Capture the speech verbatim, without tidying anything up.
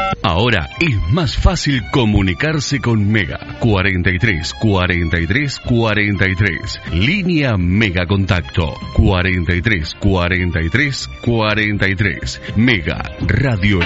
Ahora es más fácil comunicarse con Mega. cuarenta y tres, cuarenta y tres, cuarenta y tres. Línea Mega Contacto. cuarenta y tres, cuarenta y tres, cuarenta y tres. Mega Radio